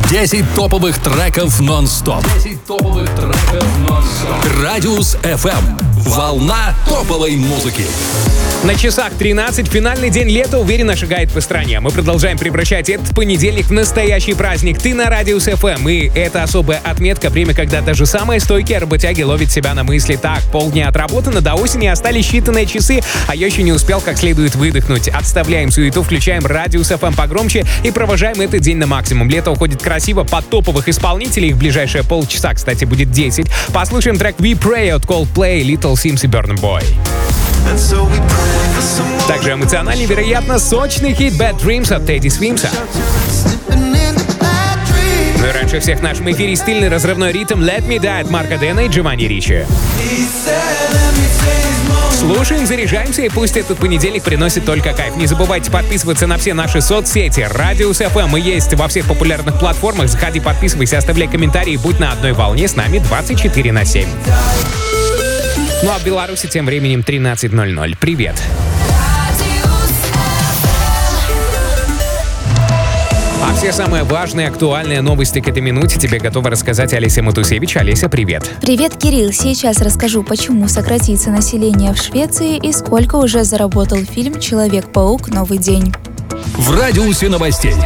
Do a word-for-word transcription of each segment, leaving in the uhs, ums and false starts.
десять топовых треков нон-стоп. десять топовых треков нон-стоп. Радиус эф эм. Волна топовой музыки. На часах тринадцать. Финальный день лета уверенно шагает по стране. Мы продолжаем превращать этот понедельник в настоящий праздник. Ты на Радиус эф эм. И это особая отметка. Время, когда даже самые стойкие работяги ловят себя на мысли. Так, полдня отработано, до осени остались считанные часы, а я еще не успел как следует выдохнуть. Отставляем суету, включаем Радиус эф эм погромче и провожаем этот день на максимум. Лето уходит красиво под топовых исполнителей. В ближайшие полчаса, кстати, будет десять. Послушаем трек We Pray от Coldplay, Little Sims и Burna Boy. Также эмоционально и, вероятно, сочный хит Bad Dreams от Teddy Swims. Ну и раньше всех в нашем эфире стильный разрывной ритм Let Me Die от Марка Дэна и Джованни Ричи. Слушаем, заряжаемся, и пусть этот понедельник приносит только кайф. Не забывайте подписываться на все наши соцсети. Радиус эф эм. Мы есть во всех популярных платформах. Заходи, подписывайся, оставляй комментарии. Будь на одной волне с нами двадцать четыре на семь. Ну а в Беларуси тем временем тринадцать ноль ноль. Привет. А все самые важные, актуальные новости к этой минуте тебе готова рассказать Олеся Матусевич. Олеся, привет. Привет, Кирилл. Сейчас расскажу, почему сократится население в Швеции и сколько уже заработал фильм «Человек-паук. Новый день». В радиусе новостей.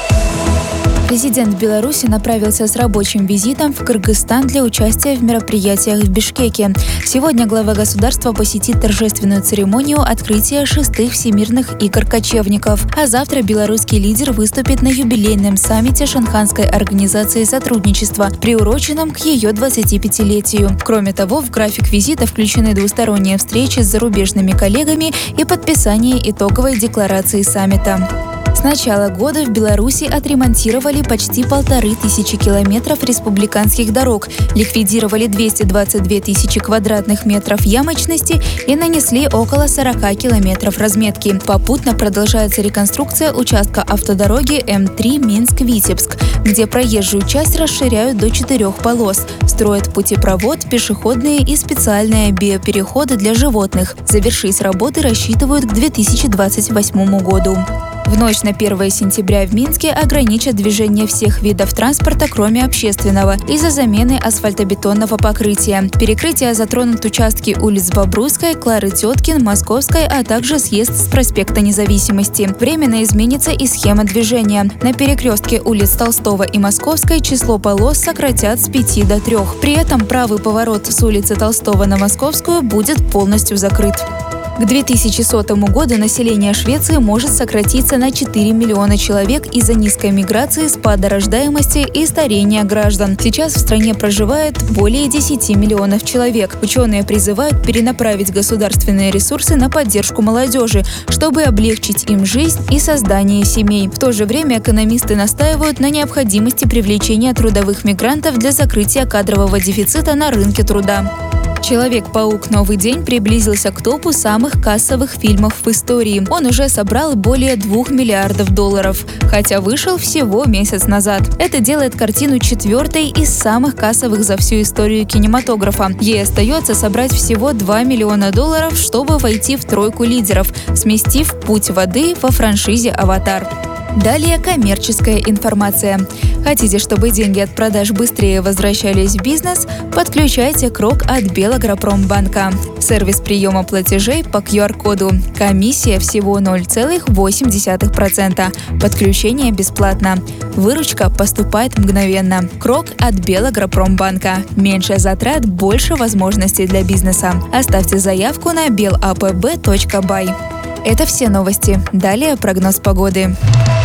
Президент Беларуси направился с рабочим визитом в Кыргызстан для участия в мероприятиях в Бишкеке. Сегодня глава государства посетит торжественную церемонию открытия шестых всемирных игр кочевников. А завтра белорусский лидер выступит на юбилейном саммите Шанхайской организации сотрудничества, приуроченном к ее двадцатипятилетию. Кроме того, в график визита включены двусторонние встречи с зарубежными коллегами и подписание итоговой декларации саммита. С начала года в Беларуси отремонтировали почти полторы тысячи километров республиканских дорог, ликвидировали двести двадцать две тысячи квадратных метров ямочности и нанесли около сорока километров разметки. Попутно продолжается реконструкция участка автодороги эм три Минск-Витебск, где проезжую часть расширяют до четырех полос, строят путепровод, пешеходные и специальные биопереходы для животных. Завершить работы рассчитывают к две тысячи двадцать восьмому году. В ночь на первое сентября в Минске ограничат движение всех видов транспорта, кроме общественного, из-за замены асфальтобетонного покрытия. Перекрытие затронут участки улиц Бобруйской, Клары Теткин, Московской, а также съезд с проспекта Независимости. Временно изменится и схема движения. На перекрестке улиц Толстого и Московской число полос сократят с пяти до трех. При этом правый поворот с улицы Толстого на Московскую будет полностью закрыт. К две тысячи сотому году население Швеции может сократиться на четыре миллиона человек из-за низкой миграции, спада рождаемости и старения граждан. Сейчас в стране проживает более десяти миллионов человек. Ученые призывают перенаправить государственные ресурсы на поддержку молодежи, чтобы облегчить им жизнь и создание семей. В то же время экономисты настаивают на необходимости привлечения трудовых мигрантов для закрытия кадрового дефицита на рынке труда. «Человек-паук. Новый день» приблизился к топу самых кассовых фильмов в истории. Он уже собрал более двух миллиардов долларов, хотя вышел всего месяц назад. Это делает картину четвертой из самых кассовых за всю историю кинематографа. Ей остается собрать всего два миллиона долларов, чтобы войти в тройку лидеров, сместив «Путь воды» во франшизе «Аватар». Далее коммерческая информация. Хотите, чтобы деньги от продаж быстрее возвращались в бизнес? Подключайте Крок от Белагропромбанка. Сервис приема платежей по ку ар-коду. Комиссия всего ноль целых восемь десятых процента. Подключение бесплатно. Выручка поступает мгновенно. Крок от Белагропромбанка. Меньше затрат, больше возможностей для бизнеса. Оставьте заявку на бел а пэ бэ точка бай. Это все новости. Далее прогноз погоды.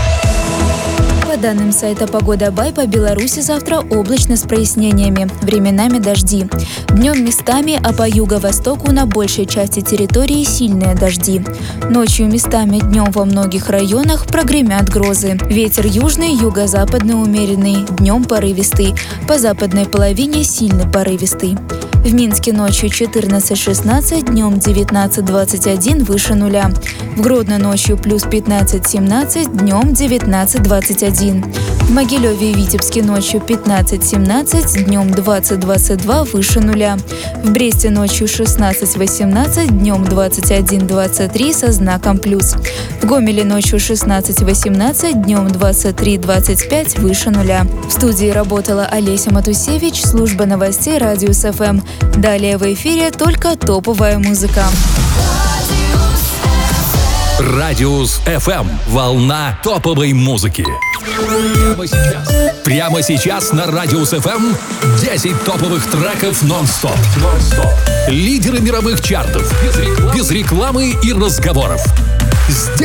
По данным сайта «Погода Бай», по Беларуси завтра облачно с прояснениями, временами дожди. Днем местами, а по юго-востоку на большей части территории сильные дожди. Ночью местами, днем во многих районах прогремят грозы. Ветер южный, юго-западный умеренный, днем порывистый. По западной половине сильный порывистый. В Минске ночью четырнадцать шестнадцать, днем девятнадцать двадцать один выше нуля. В Гродно ночью плюс пятнадцать семнадцать, днем девятнадцать двадцать один. один. В Могилеве и Витебске ночью пятнадцать-семнадцать, днем двадцать-двадцать два, выше нуля. В Бресте ночью шестнадцать-восемнадцать, днем двадцать один-двадцать три со знаком плюс. В Гомеле ночью шестнадцать-восемнадцать, днем двадцать три-двадцать пять, выше нуля. В студии работала Олеся Матусевич, служба новостей Радиус эф эм. Далее в эфире только топовая музыка. Радиус эф эм. Волна топовой музыки. Прямо сейчас. Прямо сейчас на Радиус эф эм десять топовых треков нон-стоп. нон-стоп. Лидеры мировых чартов. Без рекламы, без рекламы и разговоров. Сделай